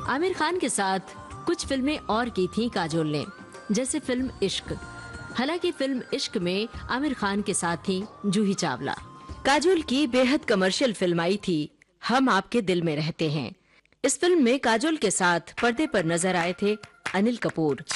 आमिर खान के साथ कुछ फिल्में और की थीं काजोल ने, जैसे फिल्म इश्क। हालांकि फिल्म इश्क में आमिर खान के साथ थी जूही चावला। काजोल की बेहद कमर्शियल फिल्म आई थी हम आपके दिल में रहते हैं। इस फिल्म में काजोल के साथ पर्दे पर नजर आए थे अनिल कपूर।